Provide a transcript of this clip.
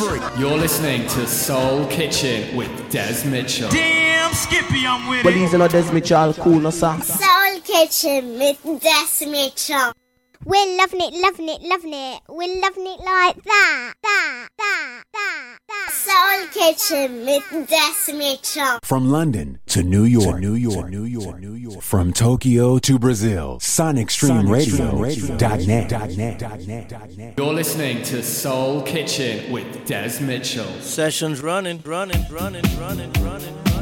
delivery. You're listening to Soul Kitchen with Des Mitchell. Damn Skippy, I'm with Well, it. he's not Des Mitchell, cool, no sir. Soul Kitchen with Des Mitchell. We're loving it, loving it, loving it. We're loving it like that. Soul Kitchen with Des Mitchell. From London to New York, from Tokyo to Brazil, SonicStreamRadio.net. You're listening to Soul Kitchen with Des Mitchell. Sessions running.